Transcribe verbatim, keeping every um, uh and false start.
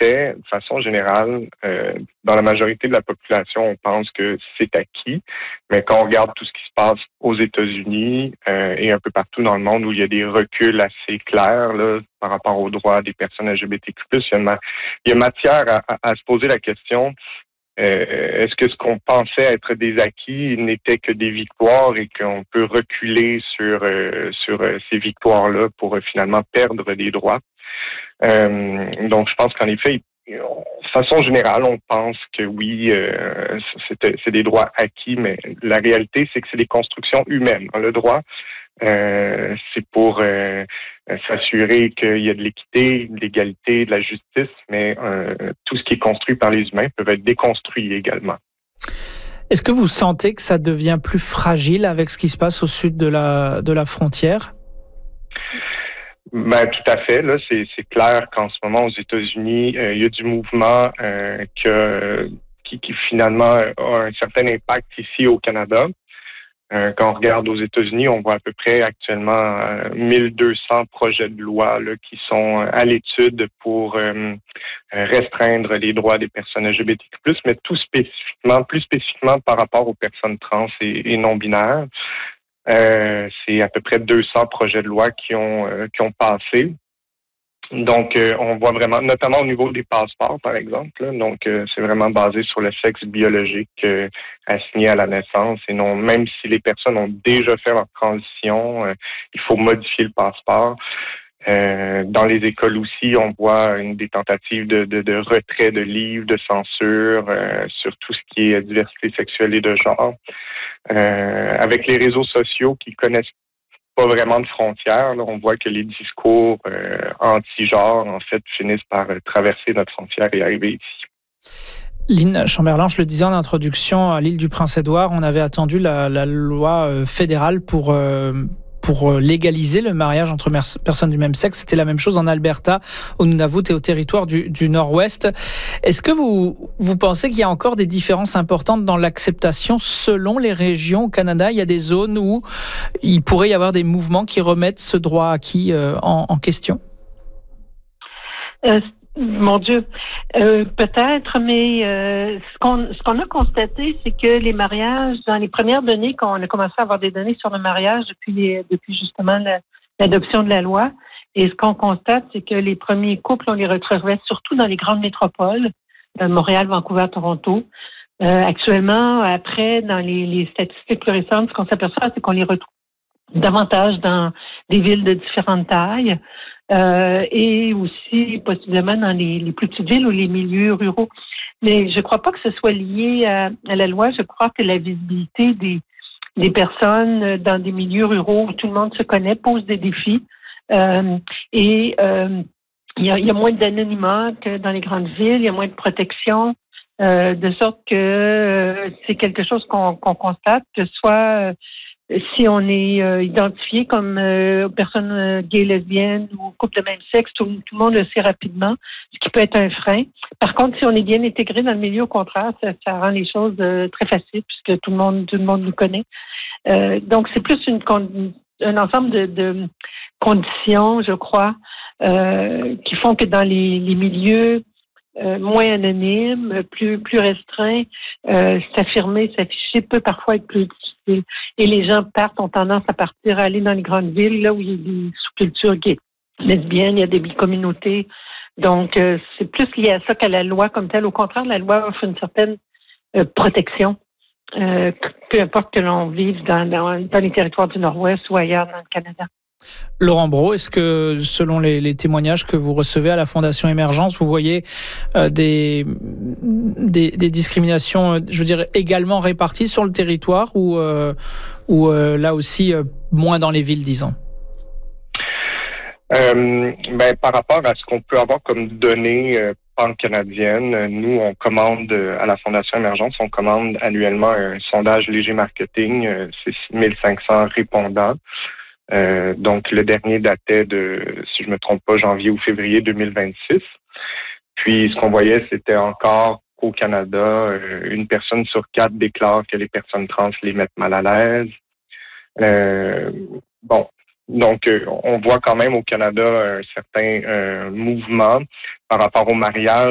fait, de façon générale, euh, dans la majorité de la population, on pense que c'est acquis. Mais quand on regarde tout ce qui se passe aux États-Unis euh, et un peu partout dans le monde où il y a des reculs assez clairs là, par rapport aux droits des personnes L G B T Q plus, il y a, ma- il y a matière à, à, à se poser la question. Euh, est-ce que ce qu'on pensait être des acquis n'était que des victoires et qu'on peut reculer sur euh, sur euh, ces victoires-là pour euh, finalement perdre des droits? Euh, donc, je pense qu'en effet, de façon générale, on pense que oui, euh, c'est, c'est des droits acquis, mais la réalité, c'est que c'est des constructions humaines. Le droit, euh, c'est pour euh, s'assurer qu'il y a de l'équité, de l'égalité, de la justice, mais euh, tout ce qui est construit par les humains peut être déconstruit également. Est-ce que vous sentez que ça devient plus fragile avec ce qui se passe au sud de la, de la frontière? Ben, tout à fait. Là, c'est, c'est clair qu'en ce moment, aux États-Unis, euh, il y a du mouvement euh, que, qui, qui finalement a un certain impact ici au Canada. Euh, quand on regarde aux États-Unis, on voit à peu près actuellement euh, mille deux cents projets de loi là, qui sont à l'étude pour euh, restreindre les droits des personnes L G B T Q plus, mais tout spécifiquement, plus spécifiquement par rapport aux personnes trans et, et non-binaires. Euh, c'est à peu près deux cents projets de loi qui ont euh, qui ont passé. Donc, euh, on voit vraiment, notamment au niveau des passeports, par exemple. Là, donc, euh, c'est vraiment basé sur le sexe biologique euh, assigné à la naissance et non, même si les personnes ont déjà fait leur transition, euh, il faut modifier le passeport. Euh, dans les écoles aussi, on voit une des tentatives de, de, de retrait de livres, de censure euh, sur tout ce qui est diversité sexuelle et de genre. Euh, avec les réseaux sociaux qui connaissent pas vraiment de frontières, là, on voit que les discours euh, anti-genre, en fait, finissent par euh, traverser notre frontière et arriver ici. Lynn Chamberlain, je le disais en introduction, à l'île du Prince-Édouard, on avait attendu la, la loi fédérale pour... Euh pour légaliser le mariage entre personnes du même sexe. C'était la même chose en Alberta, au Nunavut et au territoire du, du Nord-Ouest. Est-ce que vous, vous pensez qu'il y a encore des différences importantes dans l'acceptation selon les régions au Canada? Il y a des zones où il pourrait y avoir des mouvements qui remettent ce droit acquis euh, en, en question? Euh, Mon Dieu, euh, peut-être, mais euh, ce qu'on ce qu'on a constaté, c'est que les mariages, dans les premières données, qu'on a commencé à avoir des données sur le mariage depuis les, depuis justement la, l'adoption de la loi, et ce qu'on constate, c'est que les premiers couples, on les retrouvait surtout dans les grandes métropoles, euh, Montréal, Vancouver, Toronto. Euh, actuellement, après, dans les, les statistiques plus récentes, ce qu'on s'aperçoit, c'est qu'on les retrouve davantage dans des villes de différentes tailles. Euh, et aussi possiblement dans les, les plus petites villes ou les milieux ruraux. Mais je ne crois pas que ce soit lié à, à la loi. Je crois que la visibilité des, des personnes dans des milieux ruraux où tout le monde se connaît pose des défis. Euh, et euh, il y a, il y a moins d'anonymat que dans les grandes villes, il y a moins de protection, euh, de sorte que euh, c'est quelque chose qu'on, qu'on constate, que ce soit... Euh, si on est euh, identifié comme euh, personne euh, gay, lesbienne ou couple de même sexe, tout, tout le monde le sait rapidement, ce qui peut être un frein. Par contre, si on est bien intégré dans le milieu, au contraire, ça, ça rend les choses euh, très faciles puisque tout le monde, tout le monde nous connaît. Euh, donc, c'est plus une, un ensemble de, de conditions, je crois, euh, qui font que dans les, les milieux Euh, moins anonyme, plus plus restreint, euh, s'affirmer, s'afficher peut parfois être plus difficile. Et les gens partent, ont tendance à partir, à aller dans les grandes villes, là où il y a des sous-cultures gays, lesbiennes, il y a des communautés. Donc, euh, c'est plus lié à ça qu'à la loi comme telle. Au contraire, la loi offre une certaine euh, protection, euh, peu importe que l'on vive dans, dans, dans les territoires du Nord-Ouest ou ailleurs dans le Canada. Laurent Brault, est-ce que, selon les, les témoignages que vous recevez à la Fondation Émergence, vous voyez euh, des, des, des discriminations, je veux dire, également réparties sur le territoire ou, euh, ou euh, là aussi euh, moins dans les villes, disons? Euh, ben, par rapport à ce qu'on peut avoir comme données euh, pan-canadiennes, nous, on commande euh, à la Fondation Émergence, on commande annuellement un sondage léger marketing, euh, c'est six mille cinq cents répondants. Euh, donc, le dernier datait de, si je me trompe pas, janvier ou février deux mille vingt-six. Puis, ce qu'on voyait, c'était encore qu'au Canada, euh, une personne sur quatre déclare que les personnes trans les mettent mal à l'aise. Euh, bon, donc, euh, on voit quand même au Canada un certain euh, mouvement par rapport au mariage.